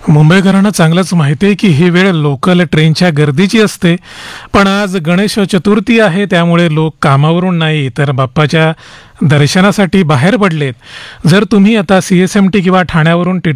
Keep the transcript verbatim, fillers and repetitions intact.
मुंबईकरांना चांगलंच माहिती आहे की ही वेळ लोकल ट्रेनच्या गर्दीची असते, पण आज गणेश चतुर्थी आहे त्यामुळे लोक कामावरून नाही तर बाप्पाच्या दर्शनासाठी बाहेर पडलेत. जर तुम्ही आता सी एस एम टी किंवा ठाण्यावरून